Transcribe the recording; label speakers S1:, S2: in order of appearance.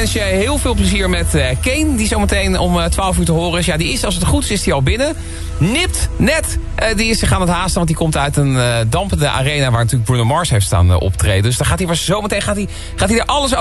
S1: wens je heel veel plezier met Kane. Die zometeen om 12 uur te horen is. Ja, die is, als het goed is die al binnen. Nipt, net. Die is zich aan het haasten, want die komt uit een dampende arena... waar natuurlijk Bruno Mars heeft staan optreden. Dus dan gaat hij zometeen gaat hij er alles over